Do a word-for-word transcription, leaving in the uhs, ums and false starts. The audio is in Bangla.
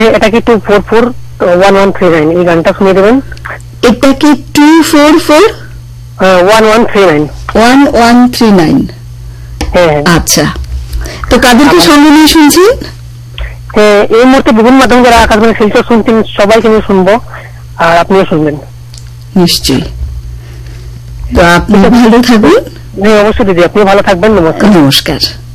এটা কি two four four one one three nine, এই গানটা শুনিয়ে দেবেন। এটা কি two four four one one three nine one one three nine হ্যাঁ। আচ্ছা, তো কাদেরকে সঙ্গে নিয়ে শুনছেন? এই মুহূর্তে বিভিন্ন মাধ্যমে যারা আকাশবাণী শিলচর শুনছেন সবাইকে নিয়ে শুনবো, আর আপনিও শুনবেন নিশ্চয়ই। তো আপনি ভালো থাকবেন। অবশ্যই দিদি, আপনিও ভালো থাকবেন। নমস্কার। নমস্কার।